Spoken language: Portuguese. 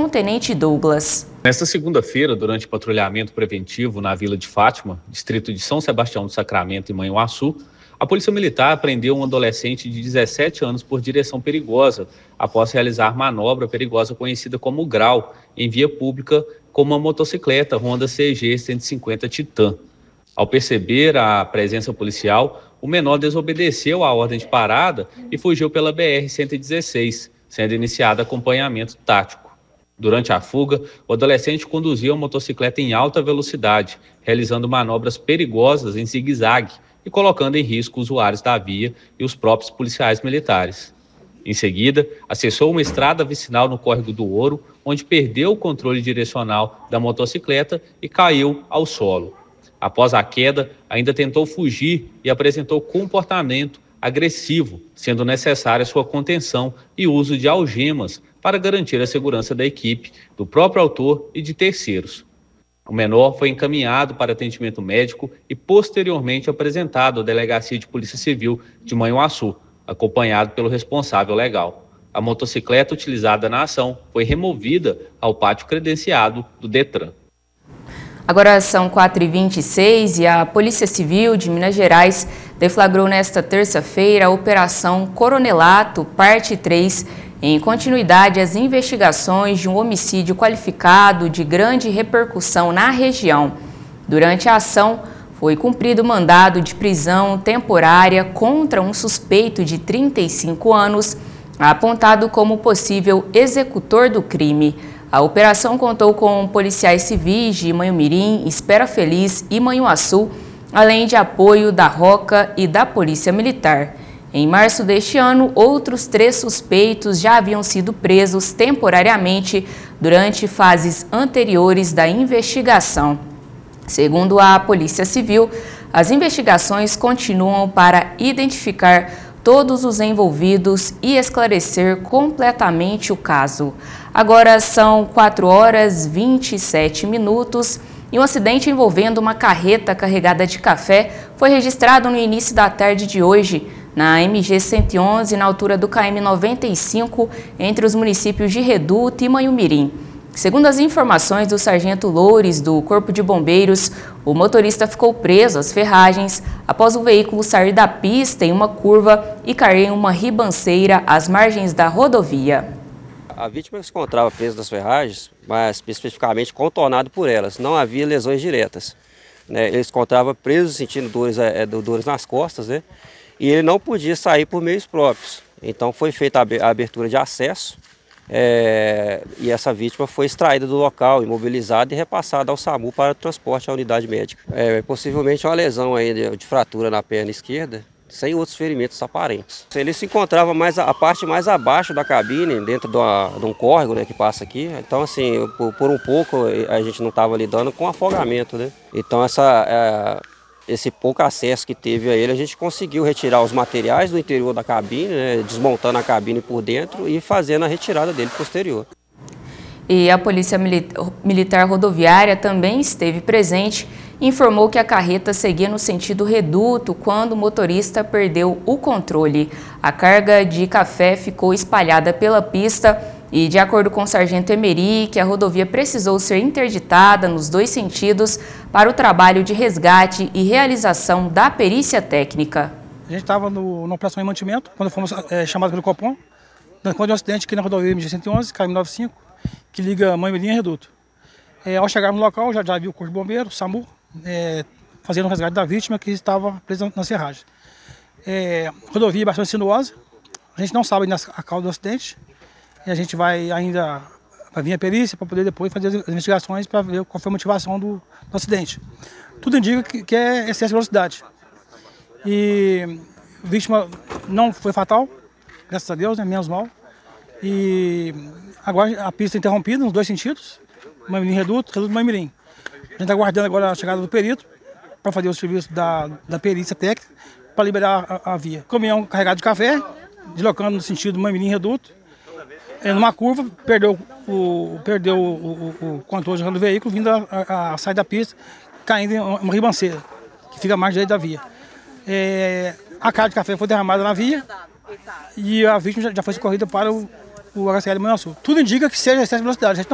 com o Tenente Douglas. Nesta segunda-feira, durante patrulhamento preventivo na Vila de Fátima, distrito de São Sebastião do Sacramento e Manhuaçu, a Polícia Militar prendeu um adolescente de 17 anos por direção perigosa, após realizar manobra perigosa conhecida como grau, em via pública com uma motocicleta Honda CG 150 Titan. Ao perceber a presença policial, o menor desobedeceu à ordem de parada e fugiu pela BR-116, sendo iniciado acompanhamento tático. Durante a fuga, o adolescente conduziu a motocicleta em alta velocidade, realizando manobras perigosas em zigue-zague e colocando em risco usuários da via e os próprios policiais militares. Em seguida, acessou uma estrada vicinal no Córrego do Ouro, onde perdeu o controle direcional da motocicleta e caiu ao solo. Após a queda, ainda tentou fugir e apresentou comportamento agressivo, sendo necessária sua contenção e uso de algemas para garantir a segurança da equipe, do próprio autor e de terceiros. O menor foi encaminhado para atendimento médico e posteriormente apresentado à Delegacia de Polícia Civil de Manhuaçu, acompanhado pelo responsável legal. A motocicleta utilizada na ação foi removida ao pátio credenciado do Detran. Agora são 4h26 e a Polícia Civil de Minas Gerais deflagrou nesta terça-feira a Operação Coronelato, parte 3, em continuidade às investigações de um homicídio qualificado de grande repercussão na região. Durante a ação, foi cumprido mandado de prisão temporária contra um suspeito de 35 anos, apontado como possível executor do crime. A operação contou com policiais civis de Manhumirim, Espera Feliz e Manhuaçu, além de apoio da Roca e da Polícia Militar. Em março deste ano, outros 3 suspeitos já haviam sido presos temporariamente durante fases anteriores da investigação. Segundo a Polícia Civil, as investigações continuam para identificar todos os envolvidos e esclarecer completamente o caso. Agora são 4h27 e um acidente envolvendo uma carreta carregada de café foi registrado no início da tarde de hoje, na MG 111, na altura do KM 95, entre os municípios de Reduto e Manhumirim. Segundo as informações do sargento Loures, do Corpo de Bombeiros, o motorista ficou preso às ferragens após o veículo sair da pista em uma curva e cair em uma ribanceira às margens da rodovia. A vítima se encontrava presa nas ferragens, mas especificamente contornado por elas. Não havia lesões diretas, né? Ele se encontrava preso, sentindo dores nas costas, né? E ele não podia sair por meios próprios. Então foi feita a abertura de acesso. E essa vítima foi extraída do local, imobilizada e repassada ao SAMU para transporte à unidade médica. Possivelmente uma lesão aí de fratura na perna esquerda, sem outros ferimentos aparentes. Ele se encontrava a parte mais abaixo da cabine, dentro de um córrego, né, que passa aqui. Então, assim, por um pouco a gente não estava lidando com afogamento, né? Então esse pouco acesso que teve a ele, a gente conseguiu retirar os materiais do interior da cabine, né, desmontando a cabine por dentro e fazendo a retirada dele posterior. E a Polícia Militar Rodoviária também esteve presente e informou que a carreta seguia no sentido Reduto quando o motorista perdeu o controle. A carga de café ficou espalhada pela pista e, de acordo com o sargento Emery, que a rodovia precisou ser interditada nos 2 sentidos para o trabalho de resgate e realização da perícia técnica. A gente estava na operação em mantimento, quando fomos chamados pelo Copom, quando um acidente aqui na rodovia MG 111, KM95, que liga Manhumirim e Reduto. Ao chegar no local, já viu o Corpo de Bombeiro, o SAMU, fazendo o resgate da vítima que estava presa na serragem. A rodovia é bastante sinuosa, a gente não sabe ainda a causa do acidente, e a gente vai vir a perícia para poder depois fazer as investigações para ver qual foi a motivação do acidente. Tudo indica que é excesso de velocidade. E a vítima não foi fatal, graças a Deus, né, menos mal. E agora a pista é interrompida nos 2 sentidos, Manhumirim Reduto, Reduto Manhumirim. A gente está aguardando agora a chegada do perito para fazer o serviço da perícia técnica para liberar a via. Caminhão carregado de café, deslocando no sentido Manhumirim Reduto. Numa curva, perdeu o controle do veículo, vindo a sair da pista, caindo em uma ribanceira, que fica à margem da via. A carga de café foi derramada na via e a vítima já foi socorrida para o HCL Manhuaçu. Tudo indica que seja excesso de velocidade.